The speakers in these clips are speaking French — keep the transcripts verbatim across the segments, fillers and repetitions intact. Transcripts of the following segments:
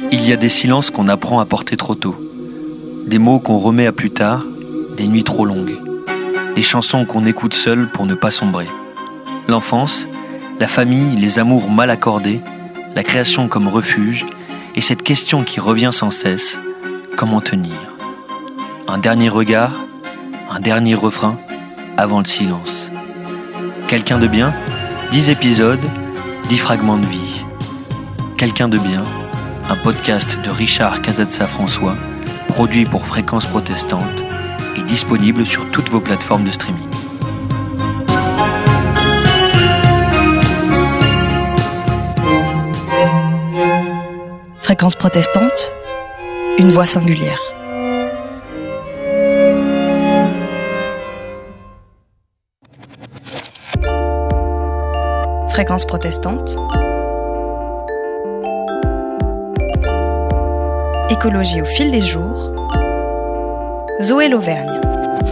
Il y a des silences qu'on apprend à porter trop tôt, des mots qu'on remet à plus tard, des nuits trop longues, des chansons qu'on écoute seul pour ne pas sombrer. L'enfance, la famille, les amours mal accordés, la création comme refuge, et cette question qui revient sans cesse, comment tenir ? Un dernier regard, un dernier refrain, avant le silence. Quelqu'un de bien, dix épisodes, dix fragments de vie. Quelqu'un de bien, un podcast de Richard Casazza-François, produit pour Fréquence Protestante et disponible sur toutes vos plateformes de streaming. Fréquence Protestante, une voix singulière. Fréquence Protestante, écologie au fil des jours, Zoé Lauvergne.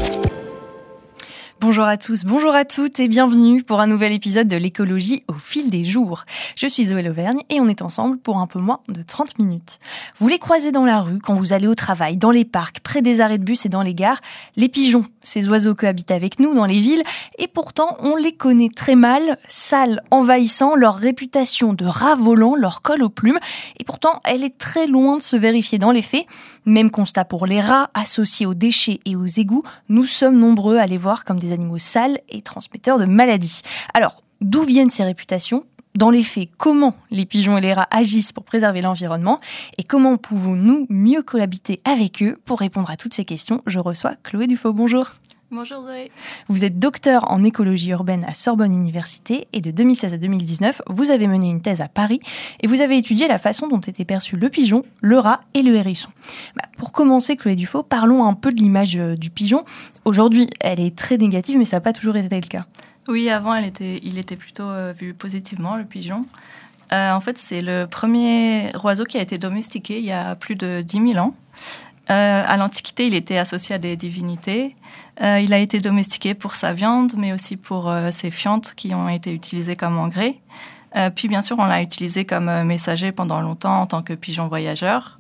Bonjour à tous, bonjour à toutes et bienvenue pour un nouvel épisode de l'écologie au fil des jours. Je suis Zoé Lauvergne et on est ensemble pour un peu moins de trente minutes. Vous les croisez dans la rue, quand vous allez au travail, dans les parcs, près des arrêts de bus et dans les gares. Les pigeons, ces oiseaux cohabitent avec nous dans les villes et pourtant on les connaît très mal, sales, envahissants, leur réputation de rats volants leur colle aux plumes et pourtant elle est très loin de se vérifier dans les faits. Même constat pour les rats associés aux déchets et aux égouts, nous sommes nombreux à les voir comme des animaux sales et transmetteurs de maladies. Alors, d'où viennent ces réputations ? Dans les faits, comment les pigeons et les rats agissent pour préserver l'environnement ? Et comment pouvons-nous mieux cohabiter avec eux ? Pour répondre à toutes ces questions, je reçois Chloé Dufaux. Bonjour. Bonjour Zoé. Vous êtes docteur en écologie urbaine à Sorbonne Université et de deux mille seize à deux mille dix-neuf, vous avez mené une thèse à Paris et vous avez étudié la façon dont étaient perçus le pigeon, le rat et le hérisson. Bah, pour commencer, Chloé Dufaux, parlons un peu de l'image du pigeon. Aujourd'hui, elle est très négative, mais ça n'a pas toujours été le cas. Oui, avant, elle était, il était plutôt euh, vu positivement, le pigeon. Euh, en fait, c'est le premier oiseau qui a été domestiqué il y a plus de dix mille ans. Euh, à l'Antiquité, il était associé à des divinités. Euh, il a été domestiqué pour sa viande, mais aussi pour euh, ses fientes qui ont été utilisées comme engrais. Euh, puis, bien sûr, on l'a utilisé comme euh, messager pendant longtemps en tant que pigeon voyageur,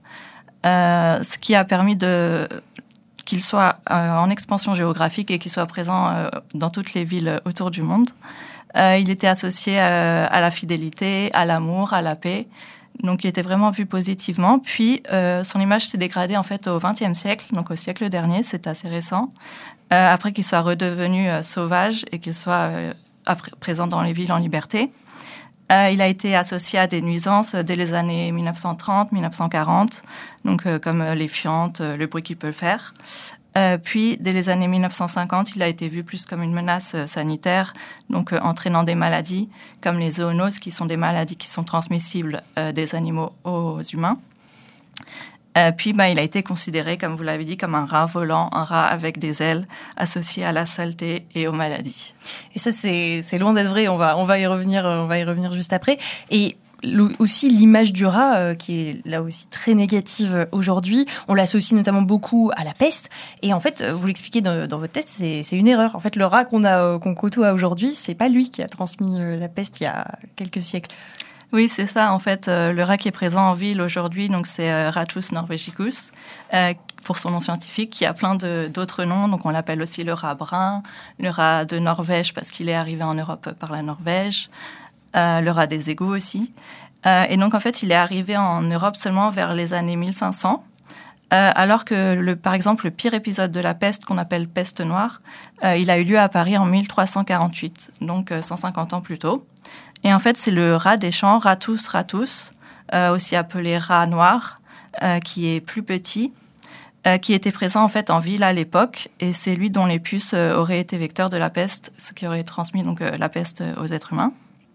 euh, ce qui a permis de, qu'il soit euh, en expansion géographique et qu'il soit présent euh, dans toutes les villes autour du monde. Euh, il était associé euh, à la fidélité, à l'amour, à la paix. Donc, il était vraiment vu positivement. Puis, euh, son image s'est dégradée en fait au vingtième siècle, donc au siècle dernier, c'est assez récent. Euh, après qu'il soit redevenu euh, sauvage et qu'il soit euh, après, présent dans les villes en liberté. Euh, il a été associé à des nuisances dès les années mille neuf cent trente, mille neuf cent quarante, donc euh, comme euh, les fientes, euh, le bruit qu'il peut faire. Euh, puis, dès les années mille neuf cent cinquante, il a été vu plus comme une menace euh, sanitaire, donc euh, entraînant des maladies comme les zoonoses, qui sont des maladies qui sont transmissibles euh, des animaux aux humains. Euh, puis, bah, il a été considéré, comme vous l'avez dit, comme un rat volant, un rat avec des ailes, associé à la saleté et aux maladies. Et ça, c'est, c'est loin d'être vrai. On va, on va y revenir, on va y revenir juste après. Et aussi l'image du rat euh, qui est là aussi très négative aujourd'hui. On l'associe notamment beaucoup à la peste. Et en fait, vous l'expliquez dans, dans votre test, c'est, c'est une erreur. En fait, le rat qu'on a, euh, qu'on côtoie aujourd'hui, c'est pas lui qui a transmis euh, la peste il y a quelques siècles. Oui, c'est ça. En fait, euh, le rat qui est présent en ville aujourd'hui, donc c'est euh, Rattus norvegicus, euh, pour son nom scientifique, qui a plein de, d'autres noms. Donc, on l'appelle aussi le rat brun, le rat de Norvège parce qu'il est arrivé en Europe par la Norvège, euh, le rat des égouts aussi. Euh, et donc, en fait, il est arrivé en Europe seulement vers les années mille cinq cents. Euh, alors que, le, par exemple, le pire épisode de la peste, qu'on appelle peste noire, euh, il a eu lieu à Paris en mille trois cent quarante-huit, donc euh, cent cinquante ans plus tôt. Et en fait, c'est le rat des champs, Rattus ratus, euh, aussi appelé rat noir, euh, qui est plus petit, euh, qui était présent en fait en ville à l'époque, et c'est lui dont les puces euh, auraient été vecteurs de la peste, ce qui aurait transmis donc euh, la peste aux êtres humains.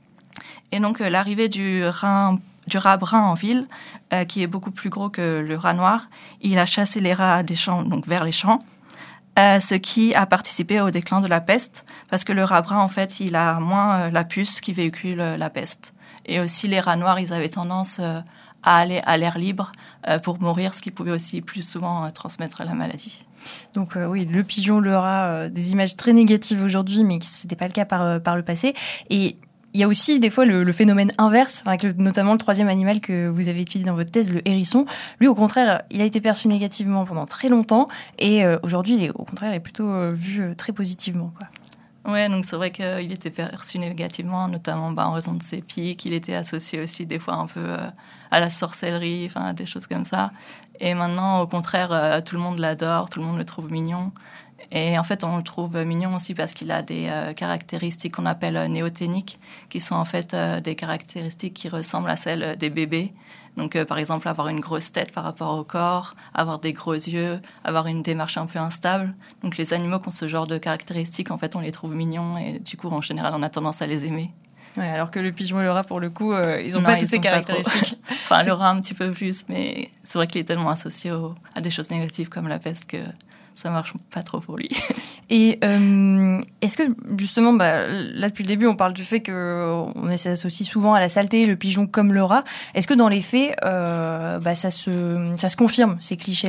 Et donc euh, l'arrivée du rat du rat brun en ville, euh, qui est beaucoup plus gros que le rat noir, il a chassé les rats des champs donc vers les champs. Euh, ce qui a participé au déclin de la peste, parce que le rat brun, en fait, il a moins euh, la puce qui véhicule euh, la peste. Et aussi, les rats noirs, ils avaient tendance euh, à aller à l'air libre euh, pour mourir, ce qui pouvait aussi plus souvent euh, transmettre la maladie. Donc euh, oui, le pigeon, le rat, euh, des images très négatives aujourd'hui, mais ce n'était pas le cas par, euh, par le passé. Et il y a aussi des fois le, le phénomène inverse, avec le, notamment le troisième animal que vous avez étudié dans votre thèse, le hérisson. Lui, au contraire, il a été perçu négativement pendant très longtemps et euh, aujourd'hui, il est, au contraire, il est plutôt euh, vu euh, très positivement, quoi. Ouais, donc c'est vrai qu'il était perçu négativement, notamment bah, en raison de ses pics. Il était associé aussi des fois un peu euh, à la sorcellerie, enfin des choses comme ça. Et maintenant, au contraire, euh, tout le monde l'adore, tout le monde le trouve mignon. Et en fait, on le trouve mignon aussi parce qu'il a des euh, caractéristiques qu'on appelle euh, néoténiques, qui sont en fait euh, des caractéristiques qui ressemblent à celles des bébés. Donc, euh, par exemple, avoir une grosse tête par rapport au corps, avoir des gros yeux, avoir une démarche un peu instable. Donc, les animaux qui ont ce genre de caractéristiques, en fait, on les trouve mignons et du coup, en général, on a tendance à les aimer. Ouais, alors que le pigeon et le rat, pour le coup, euh, ils n'ont non, pas ils toutes ces caractéristiques. enfin, c'est... le rat un petit peu plus, mais c'est vrai qu'il est tellement associé au... à des choses négatives comme la peste que ça marche pas trop pour lui. Et euh, est-ce que, justement, bah, là, depuis le début, on parle du fait qu'on s'associe souvent à la saleté, le pigeon comme le rat. Est-ce que dans les faits, euh, bah, ça, se, ça se confirme, ces clichés-là ?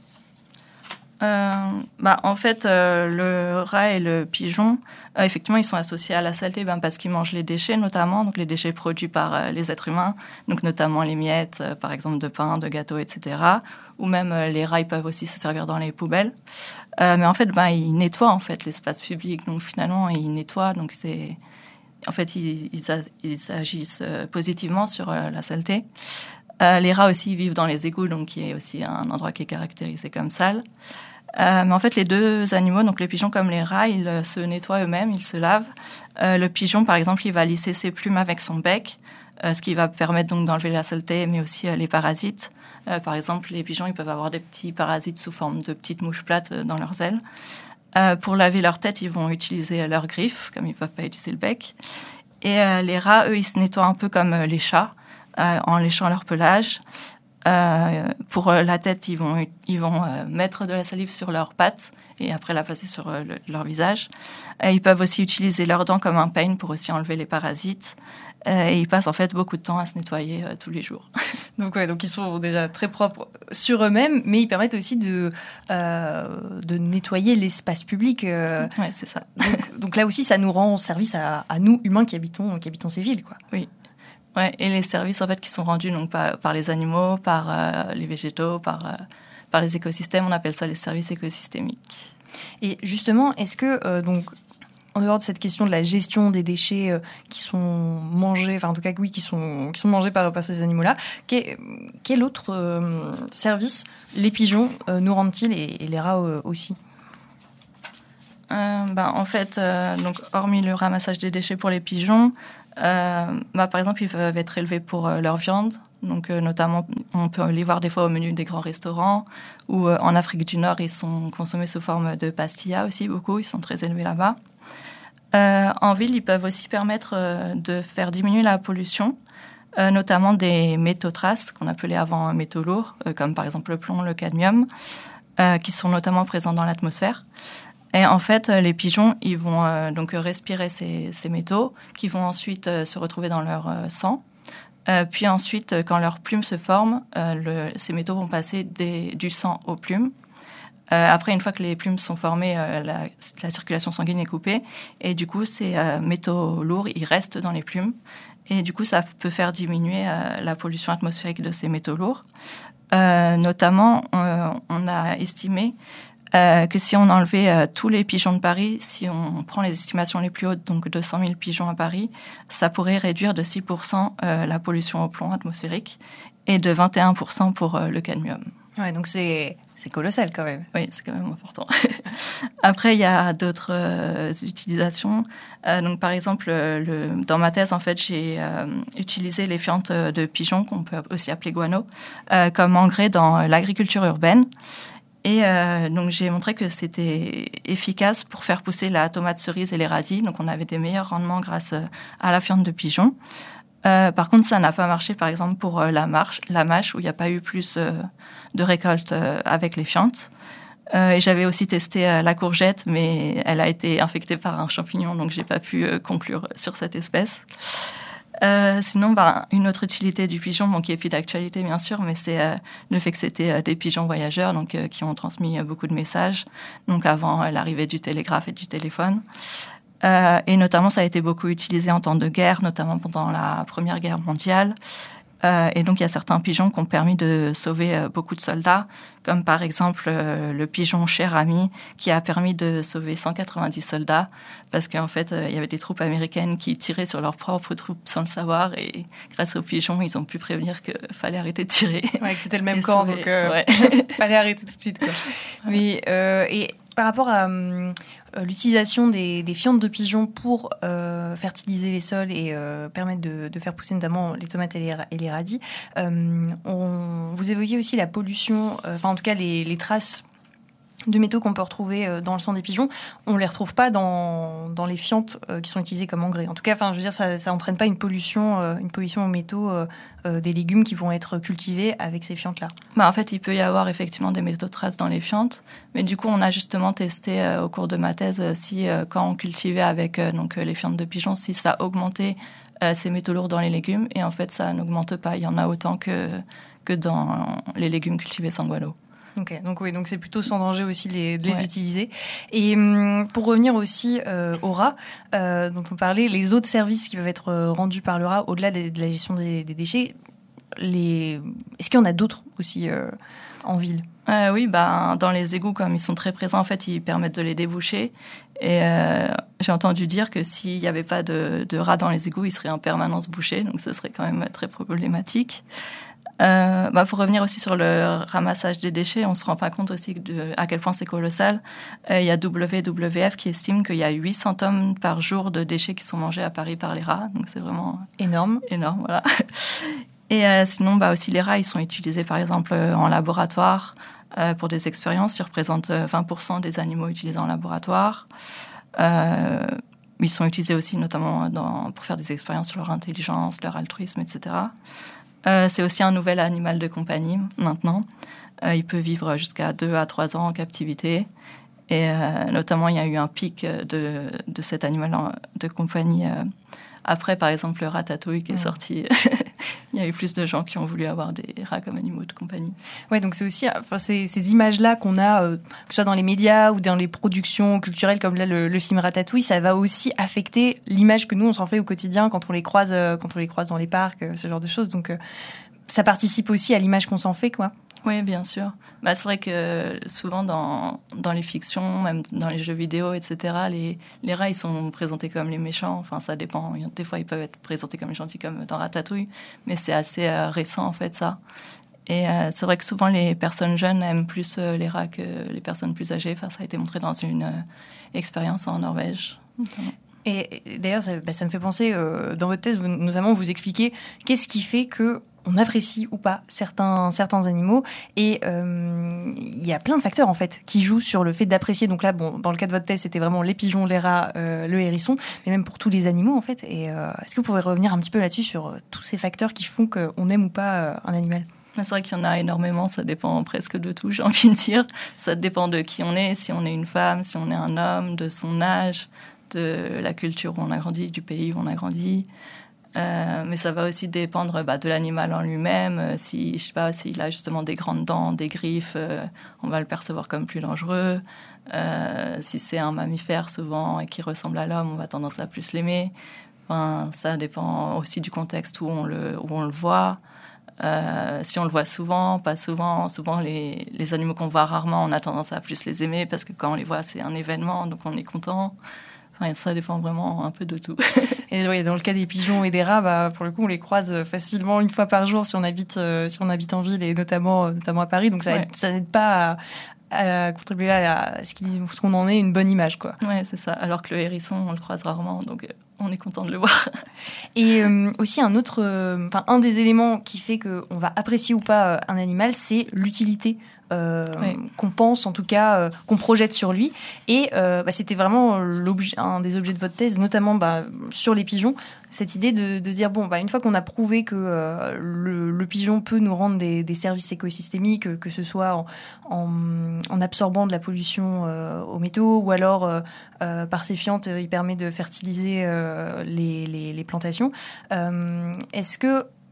Euh, bah, en fait, euh, le rat et le pigeon, euh, effectivement, ils sont associés à la saleté ben, parce qu'ils mangent les déchets, notamment, donc les déchets produits par euh, les êtres humains, donc notamment les miettes, euh, par exemple, de pain, de gâteaux, et cetera. Ou même euh, les rats, ils peuvent aussi se servir dans les poubelles. Euh, mais en fait, ben, ils nettoient en fait l'espace public, donc finalement, ils nettoient, donc c'est... En fait, ils, ils, a, ils agissent euh, positivement sur euh, la saleté. Euh, les rats aussi vivent dans les égouts, donc qui est aussi un endroit qui est caractérisé comme sale. Euh, mais en fait, les deux animaux, donc les pigeons comme les rats, ils euh, se nettoient eux-mêmes, ils se lavent. Euh, le pigeon, par exemple, il va lisser ses plumes avec son bec, euh, ce qui va permettre donc d'enlever la saleté, mais aussi euh, les parasites. Euh, par exemple, les pigeons, ils peuvent avoir des petits parasites sous forme de petites mouches plates euh, dans leurs ailes. Euh, pour laver leur tête, ils vont utiliser leurs griffes, comme ils ne peuvent pas utiliser le bec. Et euh, les rats, eux, ils se nettoient un peu comme euh, les chats, euh, en léchant leur pelage. Euh, pour la tête, ils vont, ils vont euh, mettre de la salive sur leurs pattes et après la passer sur euh, le, leur visage. Et ils peuvent aussi utiliser leurs dents comme un peigne pour aussi enlever les parasites. Euh, et ils passent en fait beaucoup de temps à se nettoyer euh, tous les jours. Donc, ouais, donc ils sont déjà très propres sur eux-mêmes, mais ils permettent aussi de, euh, de nettoyer l'espace public. Euh. Ouais, c'est ça. Donc, donc là aussi, ça nous rend service à, à nous, humains, qui habitons, qui habitons ces villes, quoi. Oui. Ouais, et les services en fait qui sont rendus donc par, par les animaux, par euh, les végétaux, par euh, par les écosystèmes, on appelle ça les services écosystémiques. Et justement, est-ce que euh, donc en dehors de cette question de la gestion des déchets euh, qui sont mangés, enfin en tout cas oui, qui sont qui sont mangés par par ces animaux-là, quel, quel autre euh, service les pigeons euh, nous rendent-ils et, et les rats euh, aussi? Euh, ben, en fait, euh, donc, hormis le ramassage des déchets pour les pigeons, euh, bah, par exemple, ils peuvent être élevés pour euh, leur viande. Donc, euh, notamment, on peut les voir des fois au menu des grands restaurants. Ou euh, en Afrique du Nord, ils sont consommés sous forme de pastillas aussi, beaucoup. Ils sont très élevés là-bas. Euh, en ville, ils peuvent aussi permettre euh, de faire diminuer la pollution, euh, notamment des métaux traces, qu'on appelait avant métaux lourds, euh, comme par exemple le plomb, le cadmium, euh, qui sont notamment présents dans l'atmosphère. Et en fait, les pigeons, ils vont euh, donc respirer ces, ces métaux, qui vont ensuite euh, se retrouver dans leur euh, sang. Euh, puis ensuite, quand leurs plumes se forment, euh, le, ces métaux vont passer des, du sang aux plumes. Euh, après, une fois que les plumes sont formées, euh, la, la circulation sanguine est coupée. Et du coup, ces euh, métaux lourds, ils restent dans les plumes. Et du coup, ça peut faire diminuer euh, la pollution atmosphérique de ces métaux lourds. Euh, notamment, euh, on a estimé Euh, que si on enlevait euh, tous les pigeons de Paris, si on prend les estimations les plus hautes, donc deux cent mille pigeons à Paris, ça pourrait réduire de six pour cent euh, la pollution au plomb atmosphérique et de vingt et un pour cent pour euh, le cadmium. Ouais, donc c'est, c'est colossal quand même. Oui, c'est quand même important. Après, il y a d'autres euh, utilisations. Euh, donc, par exemple, le, dans ma thèse, en fait, j'ai euh, utilisé les fientes de pigeons, qu'on peut aussi appeler guano, euh, comme engrais dans l'agriculture urbaine. Et euh, donc, j'ai montré que c'était efficace pour faire pousser la tomate cerise et les radis. Donc, on avait des meilleurs rendements grâce à la fiente de pigeon. Euh, par contre, ça n'a pas marché, par exemple, pour la, marche, la mâche, où il n'y a pas eu plus euh, de récolte euh, avec les fientes. Euh, et j'avais aussi testé euh, la courgette, mais elle a été infectée par un champignon, donc j'ai pas pu euh, conclure sur cette espèce. Euh, sinon, ben, une autre utilité du pigeon, bon, qui est plus d'actualité bien sûr, mais c'est euh, le fait que c'était euh, des pigeons voyageurs, donc euh, qui ont transmis euh, beaucoup de messages, donc avant euh, l'arrivée du télégraphe et du téléphone. Euh, et notamment, ça a été beaucoup utilisé en temps de guerre, notamment pendant la Première Guerre mondiale. Euh, et donc, il y a certains pigeons qui ont permis de sauver euh, beaucoup de soldats, comme par exemple euh, le pigeon Cher Ami, qui a permis de sauver cent quatre-vingt-dix soldats, parce qu'en fait, euh, il y avait des troupes américaines qui tiraient sur leurs propres troupes sans le savoir, et grâce aux pigeons, ils ont pu prévenir qu'il fallait arrêter de tirer. Ouais, que c'était le même camp, donc euh, ouais. fallait arrêter tout de suite, quoi. Mais, euh, et par rapport à euh, l'utilisation des, des fientes de pigeons pour euh, fertiliser les sols et euh, permettre de, de faire pousser notamment les tomates et les, et les radis, euh, on, vous évoquez aussi la pollution, euh, enfin en tout cas les, les traces de métaux qu'on peut retrouver dans le sang des pigeons, on ne les retrouve pas dans, dans les fientes euh, qui sont utilisées comme engrais. En tout cas, enfin, je veux dire, ça n'entraîne pas une pollution, euh, une pollution aux métaux euh, euh, des légumes qui vont être cultivés avec ces fientes-là. Bah, en fait, il peut y avoir effectivement des métaux de traces dans les fientes, mais du coup, on a justement testé euh, au cours de ma thèse euh, si, euh, quand on cultivait avec euh, donc, euh, les fientes de pigeons, si ça augmentait euh, ces métaux lourds dans les légumes, et en fait, ça n'augmente pas. Il y en a autant que, que dans les légumes cultivés sans guano. Ok, donc oui, donc c'est plutôt sans danger aussi de les, de les ouais. utiliser. Et hum, pour revenir aussi euh, au rat, euh, dont on parlait, les autres services qui peuvent être rendus par le rat, au-delà de, de la gestion des, des déchets, les... est-ce qu'il y en a d'autres aussi euh, en ville ? euh, Oui, bah, dans les égouts, comme ils sont très présents, en fait, ils permettent de les déboucher. Et euh, j'ai entendu dire que s'il n'y avait pas de, de rats dans les égouts, ils seraient en permanence bouchés, donc ce serait quand même très problématique. Euh, bah pour revenir aussi sur le ramassage des déchets, on se rend pas compte aussi de, à quel point c'est colossal. Euh, il y a W W F qui estime qu'il y a huit cents tonnes par jour de déchets qui sont mangés à Paris par les rats, donc c'est vraiment énorme. Énorme, voilà. Et euh, sinon, bah aussi les rats, ils sont utilisés par exemple en laboratoire euh, pour des expériences. Ils représentent vingt pour cent des animaux utilisés en laboratoire. Euh, ils sont utilisés aussi notamment dans, pour faire des expériences sur leur intelligence, leur altruisme, et cetera. Euh, c'est aussi un nouvel animal de compagnie maintenant. Euh, il peut vivre jusqu'à deux à trois ans en captivité. Et euh, notamment, il y a eu un pic de, de cet animal de compagnie. Euh, après, par exemple, le ratatouille qui est mmh. sorti. Il y a eu plus de gens qui ont voulu avoir des rats comme animaux de compagnie. Ouais, donc c'est aussi enfin, ces, ces images-là qu'on a, euh, que ce soit dans les médias ou dans les productions culturelles, comme là le, le film Ratatouille, ça va aussi affecter l'image que nous, on s'en fait au quotidien quand on les croise, euh, quand on les croise dans les parcs, euh, ce genre de choses. Donc, euh, ça participe aussi à l'image qu'on s'en fait, quoi. Oui, bien sûr. Bah, c'est vrai que souvent dans, dans les fictions, même dans les jeux vidéo, et cetera, les, les rats, ils sont présentés comme les méchants. Enfin, ça dépend. Des fois, ils peuvent être présentés comme les gentils, comme dans Ratatouille. Mais c'est assez euh, récent, en fait, ça. Et euh, c'est vrai que souvent, les personnes jeunes aiment plus euh, les rats que les personnes plus âgées. Enfin, ça a été montré dans une euh, expérience en Norvège, notamment. Et, et d'ailleurs, ça, bah, ça me fait penser, euh, dans votre thèse, vous, notamment, vous expliquez qu'est-ce qui fait que on apprécie ou pas certains, certains animaux. Et euh, il y a plein de facteurs, en fait, qui jouent sur le fait d'apprécier. Donc là, bon, dans le cas de votre thèse, c'était vraiment les pigeons, les rats, euh, le hérisson, mais même pour tous les animaux, en fait. Et euh, est-ce que vous pouvez revenir un petit peu là-dessus, sur euh, tous ces facteurs qui font qu'on aime ou pas euh, un animal ? C'est vrai qu'il y en a énormément, ça dépend presque de tout, j'ai envie de dire. Ça dépend de qui on est, si on est une femme, si on est un homme, de son âge, de la culture où on a grandi, du pays où on a grandi. Euh, mais ça va aussi dépendre bah, de l'animal en lui-même. Euh, si, je sais pas, s'il a justement des grandes dents, des griffes, euh, on va le percevoir comme plus dangereux. Euh, si c'est un mammifère souvent et qui ressemble à l'homme, on va tendance à plus l'aimer. Enfin, ça dépend aussi du contexte où on le, où on le voit. Euh, si on le voit souvent, pas souvent. Souvent, les, les animaux qu'on voit rarement, on a tendance à plus les aimer parce que quand on les voit, c'est un événement, donc on est content. Enfin, ça dépend vraiment un peu de tout. Et oui, dans le cas des pigeons et des rats, bah, pour le coup, on les croise facilement une fois par jour si on habite, euh, si on habite en ville et notamment, notamment à Paris. Donc ça, ouais. aide, ça n'aide pas à, à contribuer à ce qu'on en ait une bonne image, quoi. Ouais, c'est ça. Alors que le hérisson, on le croise rarement, donc euh, on est content de le voir. Et euh, aussi un autre, enfin euh, un des éléments qui fait qu'on va apprécier ou pas un animal, c'est l'utilité. Euh, oui. qu'on pense, en tout cas, euh, qu'on projette sur lui. Et euh, bah, c'était vraiment l'objet, un des objets de votre thèse, notamment bah, sur les pigeons, cette idée de, de dire, bon, bah, une fois qu'on a prouvé que euh, le, le pigeon peut nous rendre des, des services écosystémiques, que ce soit en, en, en absorbant de la pollution euh, aux métaux, ou alors euh, euh, par ses fientes, il permet de fertiliser euh, les, les, les plantations. Euh, est-ce que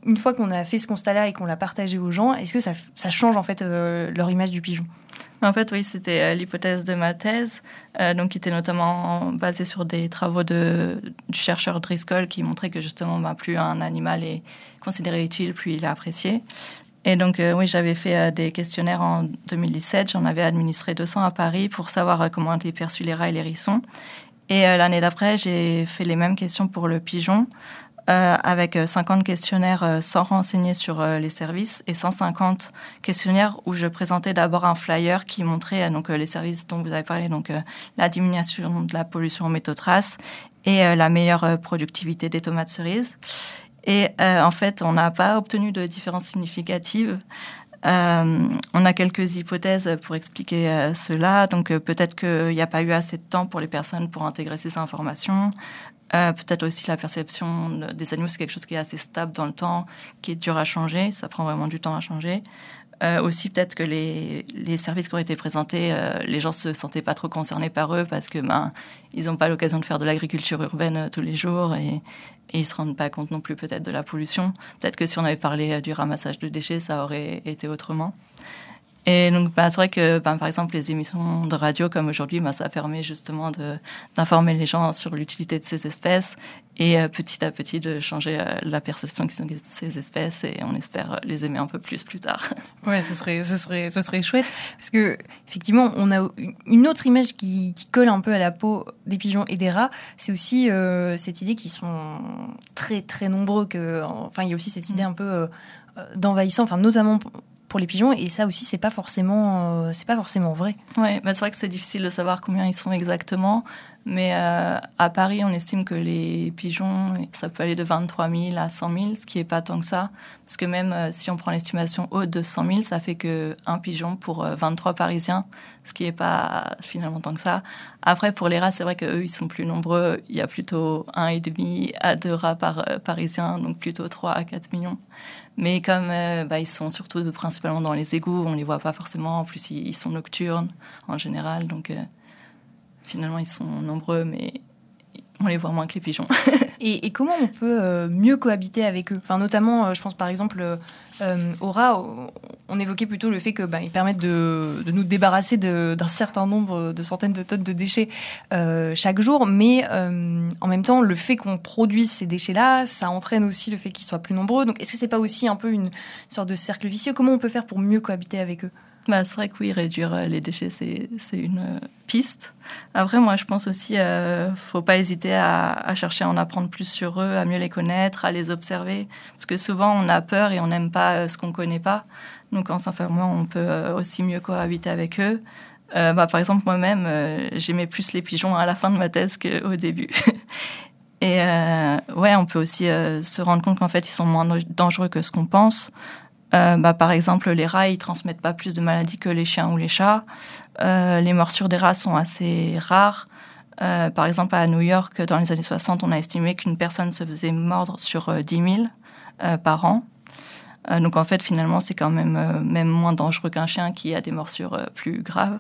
une fois qu'on a fait ce constat-là et qu'on l'a partagé aux gens, est-ce que ça, ça change en fait euh, leur image du pigeon ? En fait, oui, c'était euh, l'hypothèse de ma thèse, euh, donc qui était notamment basée sur des travaux de, du chercheur Driscoll qui montrait que justement, bah, plus un animal est considéré utile, plus il est apprécié. Et donc, euh, oui, j'avais fait euh, des questionnaires en deux mille dix-sept. J'en avais administré deux cents à Paris pour savoir euh, comment étaient perçus les rats et les hérissons. Et euh, l'année d'après, j'ai fait les mêmes questions pour le pigeon, euh, avec cinquante questionnaires euh, sans renseigner sur euh, les services et cent cinquante questionnaires où je présentais d'abord un flyer qui montrait euh, donc, euh, les services dont vous avez parlé, donc euh, la diminution de la pollution aux métaux traces et euh, la meilleure euh, productivité des tomates cerises. Et euh, en fait, on n'a pas obtenu de différence significative. Euh, on a quelques hypothèses pour expliquer euh, cela. Donc euh, peut-être qu'il n'y a pas eu assez de temps pour les personnes pour intégrer ces informations. Euh, peut-être aussi la perception des animaux, c'est quelque chose qui est assez stable dans le temps, qui est dur à changer. Ça prend vraiment du temps à changer. Euh, aussi peut-être que les, les services qui ont été présentés, euh, les gens se sentaient pas trop concernés par eux parce que ben ils n'ont pas l'occasion de faire de l'agriculture urbaine euh, tous les jours et, et ils se rendent pas compte non plus peut-être de la pollution. Peut-être que si on avait parlé euh, du ramassage de déchets, ça aurait été autrement. Et donc, bah, c'est vrai que, bah, par exemple, les émissions de radio comme aujourd'hui, bah, ça permet justement de, d'informer les gens sur l'utilité de ces espèces et euh, petit à petit de changer euh, la perception de ces espèces et on espère les aimer un peu plus plus tard. Ouais, ce serait, ce serait, ce serait chouette parce que effectivement, on a une autre image qui, qui colle un peu à la peau des pigeons et des rats. C'est aussi euh, cette idée qu'ils sont très très nombreux. Que, enfin, il y a aussi cette idée un peu euh, d'envahissant, enfin notamment pour les pigeons, et ça aussi c'est pas forcément euh, c'est pas forcément vrai. Ouais, bah c'est vrai que c'est difficile de savoir combien ils sont exactement, mais euh, à Paris on estime que les pigeons ça peut aller de vingt-trois mille à cent mille, ce qui est pas tant que ça, parce que même euh, si on prend l'estimation haute de cent mille, ça fait que un pigeon pour euh, vingt-trois Parisiens, ce qui est pas finalement tant que ça. Après pour les rats c'est vrai que eux ils sont plus nombreux, il y a plutôt un et demi à deux rats par euh, Parisien, donc plutôt trois à quatre millions. Mais comme euh, bah, ils sont surtout principalement dans les égouts, on les voit pas forcément. En plus, ils, ils sont nocturnes en général, donc euh, finalement ils sont nombreux, mais on les voit moins que les pigeons. et, et comment on peut euh, mieux cohabiter avec eux ? Enfin, notamment, euh, je pense par exemple euh, aux rats. On évoquait plutôt le fait que bah, ils permettent de, de nous débarrasser de, d'un certain nombre de centaines de tonnes de déchets euh, chaque jour, mais euh, en même temps, le fait qu'on produise ces déchets-là, ça entraîne aussi le fait qu'ils soient plus nombreux. Donc, est-ce que c'est pas aussi un peu une sorte de cercle vicieux ? Comment on peut faire pour mieux cohabiter avec eux ? Bah, c'est vrai que oui, réduire les déchets, c'est, c'est une piste. Après, moi, je pense aussi, euh, faut pas hésiter à, à chercher à en apprendre plus sur eux, à mieux les connaître, à les observer. Parce que souvent, on a peur et on n'aime pas ce qu'on connaît pas. Donc, en s'informant, on peut aussi mieux cohabiter avec eux. Euh, bah, par exemple, moi-même, euh, j'aimais plus les pigeons à la fin de ma thèse qu'au début. Et euh, ouais, on peut aussi euh, se rendre compte qu'en fait, ils sont moins dangereux que ce qu'on pense. Euh, bah, par exemple, les rats, ils transmettent pas plus de maladies que les chiens ou les chats. Euh, les morsures des rats sont assez rares. Euh, par exemple, à New York, dans les années soixante, on a estimé qu'une personne se faisait mordre sur euh, dix mille euh, par an. Euh, donc, en fait, finalement, c'est quand même, euh, même moins dangereux qu'un chien qui a des morsures euh, plus graves.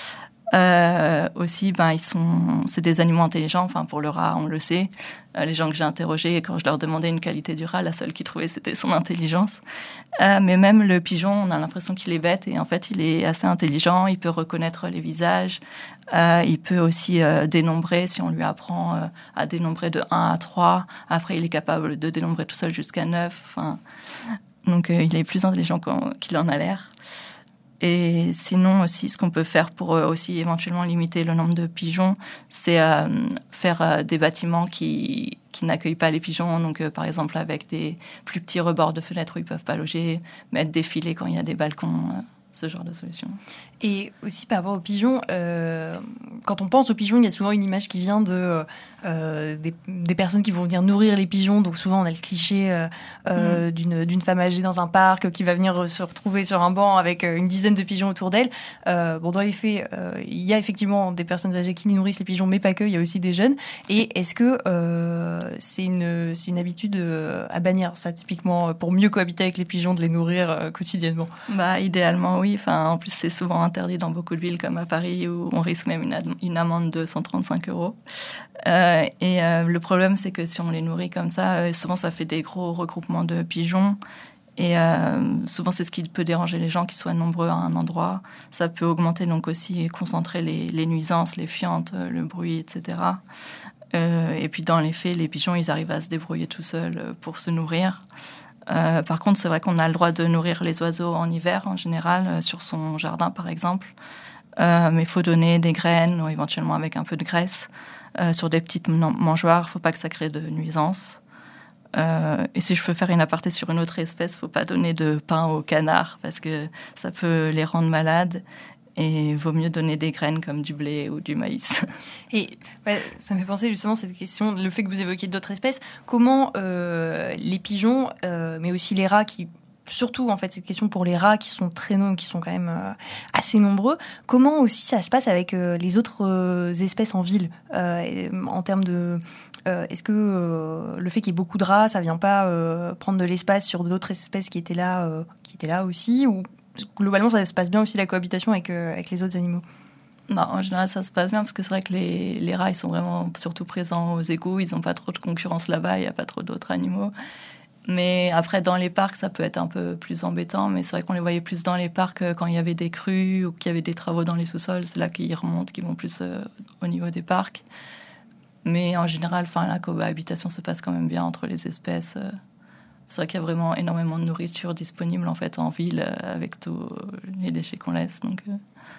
Euh, aussi, ben, ils sont, c'est des animaux intelligents. Enfin, pour le rat, on le sait. Euh, les gens que j'ai interrogés, quand je leur demandais une qualité du rat, la seule qu'ils trouvaient, c'était son intelligence. Euh, mais même le pigeon, on a l'impression qu'il est bête et en fait, il est assez intelligent. Il peut reconnaître les visages. Euh, il peut aussi euh, dénombrer si on lui apprend euh, à dénombrer de un à trois. Après, il est capable de dénombrer tout seul jusqu'à neuf. Enfin, donc, euh, il est plus intelligent qu'il en a l'air. Et sinon aussi, ce qu'on peut faire pour aussi éventuellement limiter le nombre de pigeons, c'est euh, faire euh, des bâtiments qui, qui n'accueillent pas les pigeons. Donc, euh, par exemple, avec des plus petits rebords de fenêtres où ils ne peuvent pas loger, mettre des filets quand il y a des balcons, euh, ce genre de solution. Et aussi par rapport aux pigeons, euh, quand on pense aux pigeons, il y a souvent une image qui vient de, euh, des, des personnes qui vont venir nourrir les pigeons. Donc souvent, on a le cliché euh, euh, mmh. d'une, d'une femme âgée dans un parc qui va venir se retrouver sur un banc avec une dizaine de pigeons autour d'elle. Euh, bon, dans les faits, euh, il y a effectivement des personnes âgées qui nourrissent les pigeons, mais pas que, il y a aussi des jeunes. Et est-ce que euh, c'est, une, c'est une habitude à bannir, ça, typiquement, pour mieux cohabiter avec les pigeons, de les nourrir euh, quotidiennement ? Bah, idéalement, oui, enfin, en plus c'est souvent interdit dans beaucoup de villes comme à Paris où on risque même une, ad- une amende de cent trente-cinq euros. Euh, et euh, le problème c'est que si on les nourrit comme ça, euh, souvent ça fait des gros regroupements de pigeons. Et euh, souvent, c'est ce qui peut déranger les gens, qu'ils soient nombreux à un endroit. Ça peut augmenter donc aussi et concentrer les, les nuisances, les fientes, le bruit, et cetera. Euh, et puis, dans les faits, les pigeons, ils arrivent à se débrouiller tout seuls pour se nourrir. Euh, par contre, c'est vrai qu'on a le droit de nourrir les oiseaux en hiver, en général, euh, sur son jardin, par exemple. Euh, mais il faut donner des graines, ou éventuellement avec un peu de graisse, euh, sur des petites mangeoires. Il ne faut pas que ça crée de nuisances. Euh, et si je peux faire une aparté sur une autre espèce, faut pas donner de pain aux canards parce que ça peut les rendre malades. Et il vaut mieux donner des graines comme du blé ou du maïs. Et ouais, ça me fait penser justement cette question, le fait que vous évoquiez d'autres espèces. Comment euh, les pigeons, euh, mais aussi les rats, qui surtout en fait cette question pour les rats qui sont très nombreux, qui sont quand même euh, assez nombreux. Comment aussi ça se passe avec euh, les autres euh, espèces en ville euh, en termes de Euh, est-ce que euh, le fait qu'il y ait beaucoup de rats, ça vient pas euh, prendre de l'espace sur d'autres espèces qui étaient là, euh, qui étaient là aussi, ou globalement ça se passe bien aussi la cohabitation avec euh, avec les autres animaux? Non, en général ça se passe bien parce que c'est vrai que les, les rats ils sont vraiment surtout présents aux égouts, ils n'ont pas trop de concurrence là-bas, il n'y a pas trop d'autres animaux. Mais après dans les parcs ça peut être un peu plus embêtant, mais c'est vrai qu'on les voyait plus dans les parcs quand il y avait des crues ou qu'il y avait des travaux dans les sous-sols, c'est là qu'ils remontent, qu'ils vont plus euh, au niveau des parcs. Mais en général, enfin, la cohabitation se passe quand même bien entre les espèces. C'est vrai qu'il y a vraiment énormément de nourriture disponible en fait en ville avec tous les déchets qu'on laisse. Donc, euh...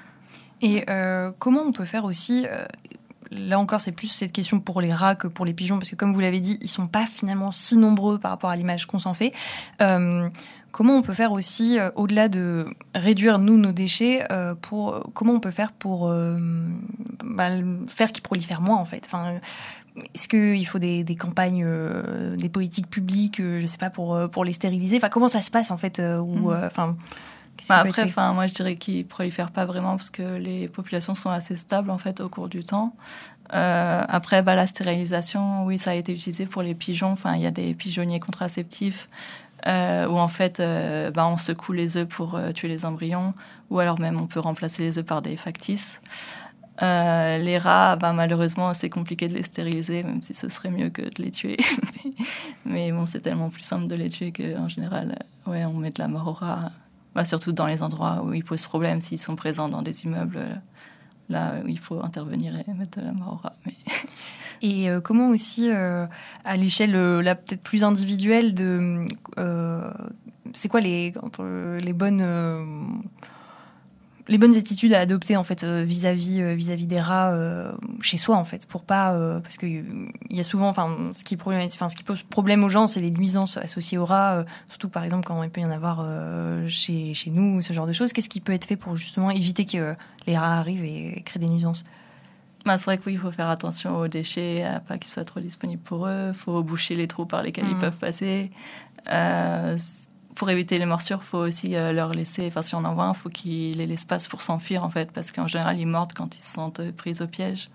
Et euh, comment on peut faire aussi euh, là encore, c'est plus cette question pour les rats que pour les pigeons, parce que comme vous l'avez dit, ils sont pas finalement si nombreux par rapport à l'image qu'on s'en fait. Euh, comment on peut faire aussi, euh, au-delà de réduire, nous, nos déchets, euh, pour, comment on peut faire pour euh, bah, faire qu'ils prolifèrent moins, en fait? Enfin, est-ce qu'il faut des, des campagnes, euh, des politiques publiques, euh, je sais pas, pour, pour les stériliser? Enfin, comment ça se passe, en fait, euh, ou, euh, enfin, bah après, enfin, moi, je dirais qu'ils prolifèrent pas vraiment parce que les populations sont assez stables, en fait, au cours du temps. Euh, après, bah, la stérilisation, oui, ça a été utilisé pour les pigeons. Enfin, il y a des pigeonniers contraceptifs euh, où, en fait, euh, bah, on secoue les œufs pour euh, tuer les embryons, ou alors même on peut remplacer les œufs par des factices. Euh, les rats, bah, malheureusement, c'est compliqué de les stériliser, même si ce serait mieux que de les tuer. mais, mais bon, c'est tellement plus simple de les tuer qu'en général, ouais, on met de la mort aux rats. Bah, surtout dans les endroits où ils posent problème, s'ils sont présents dans des immeubles, là, il faut intervenir et mettre de la mort aux rats. Mais... Et euh, comment aussi, euh, à l'échelle euh, là peut-être plus individuelle, de, euh, c'est quoi les, entre, les bonnes... Euh, les bonnes attitudes à adopter en fait euh, vis-à-vis euh, vis-à-vis des rats euh, chez soi en fait, pour pas euh, parce que il y a souvent, enfin ce qui enfin ce qui pose problème aux gens, c'est les nuisances associées aux rats, euh, surtout par exemple quand il peut y en avoir euh, chez chez nous, ce genre de choses. Qu'est-ce qui peut être fait pour justement éviter que euh, les rats arrivent et créent des nuisances? Bah, c'est vrai que oui, il faut faire attention aux déchets, à pas qu'ils soient trop disponibles pour eux. Il faut boucher les trous par lesquels mmh. ils peuvent passer. Euh, Pour éviter les morsures, il faut aussi euh, leur laisser, enfin si on en voit un, il faut qu'ils aient l'espace pour s'enfuir en fait, parce qu'en général ils mordent quand ils se sentent pris au piège.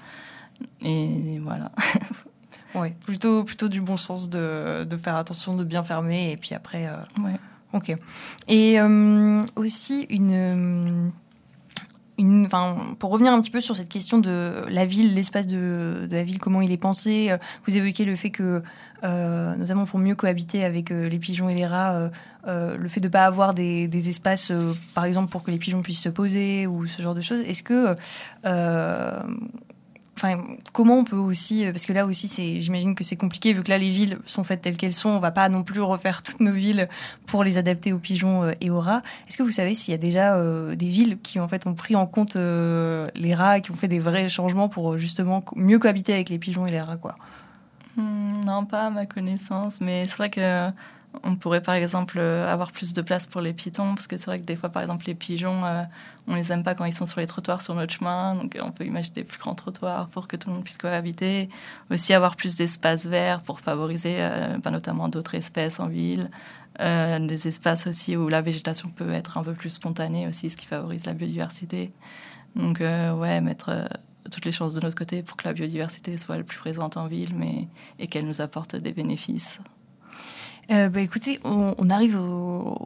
Et voilà. Oui, plutôt, plutôt du bon sens de, de faire attention, de bien fermer, et puis après... Euh... Ouais. Ok. Et euh, aussi une... Une, enfin, pour revenir un petit peu sur cette question de la ville, l'espace de, de la ville, comment il est pensé, vous évoquez le fait que, euh, notamment pour mieux cohabiter avec euh, les pigeons et les rats, euh, euh, le fait de ne pas avoir des, des espaces, euh, par exemple, pour que les pigeons puissent se poser ou ce genre de choses. Est-ce que... Euh, Enfin, comment on peut aussi, parce que là aussi, c'est, j'imagine que c'est compliqué, vu que là, les villes sont faites telles qu'elles sont, on va pas non plus refaire toutes nos villes pour les adapter aux pigeons et aux rats. Est-ce que vous savez s'il y a déjà euh, des villes qui, en fait, ont pris en compte euh, les rats et qui ont fait des vrais changements pour, justement, mieux cohabiter avec les pigeons et les rats, quoi? Mmh, non, pas à ma connaissance, mais c'est vrai que on pourrait par exemple avoir plus de place pour les piétons, parce que c'est vrai que des fois, par exemple, les pigeons, euh, on les aime pas quand ils sont sur les trottoirs sur notre chemin, donc on peut imaginer des plus grands trottoirs pour que tout le monde puisse cohabiter. Aussi avoir plus d'espaces verts pour favoriser euh, ben, notamment d'autres espèces en ville. Euh, des espaces aussi où la végétation peut être un peu plus spontanée aussi, ce qui favorise la biodiversité. Donc euh, ouais, mettre... Euh, toutes les chances de notre côté pour que la biodiversité soit la plus présente en ville, mais, et qu'elle nous apporte des bénéfices. Euh, bah, écoutez, on, on arrive au, au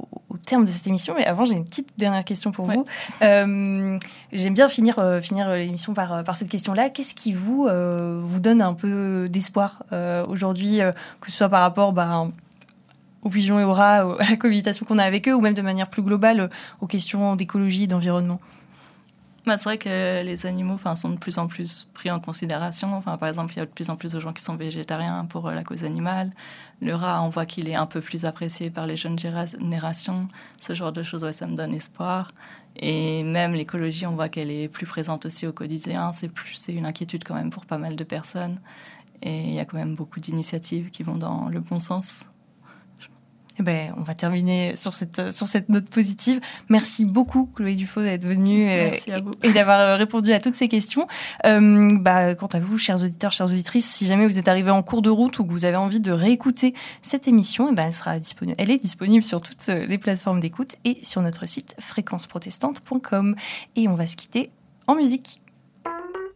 terme de cette émission, mais avant, j'ai une petite dernière question pour ouais. vous. Euh, j'aime bien finir, euh, finir l'émission par, par cette question-là. Qu'est-ce qui vous, euh, vous donne un peu d'espoir euh, aujourd'hui, euh, que ce soit par rapport bah, aux pigeons et aux rats, à la cohabitation qu'on a avec eux, ou même de manière plus globale euh, aux questions d'écologie et d'environnement? Bah, c'est vrai que les animaux enfin, sont de plus en plus pris en considération. Enfin, par exemple, il y a de plus en plus de gens qui sont végétariens pour la cause animale. Le rat, on voit qu'il est un peu plus apprécié par les jeunes générations. Ce genre de choses, ouais, ça me donne espoir. Et même l'écologie, on voit qu'elle est plus présente aussi au quotidien. C'est, plus, c'est une inquiétude quand même pour pas mal de personnes. Et il y a quand même beaucoup d'initiatives qui vont dans le bon sens. Eh ben, on va terminer sur cette, sur cette note positive. Merci beaucoup, Chloé Dufaux, d'être venue euh, et, et d'avoir répondu à toutes ces questions. Euh, bah, quant à vous, chers auditeurs, chères auditrices, si jamais vous êtes arrivés en cours de route ou que vous avez envie de réécouter cette émission, eh ben, elle sera disponible, elle est disponible sur toutes les plateformes d'écoute et sur notre site fréquence protestante point com. Et on va se quitter en musique.